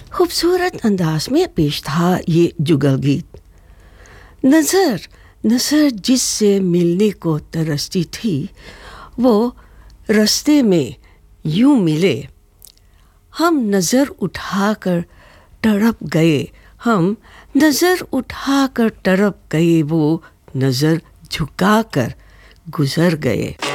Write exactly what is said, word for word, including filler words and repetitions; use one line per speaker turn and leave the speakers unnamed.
खूबसूरत अंदाज में पेश था ये जुगल गीत। नज़र नज़र जिससे मिलने को तरसती थी, वो रास्ते में यूं मिले। हम नज़र उठाकर तड़प गए, हम नज़र उठाकर तड़प गए, वो नज़र झुकाकर गुजर गए।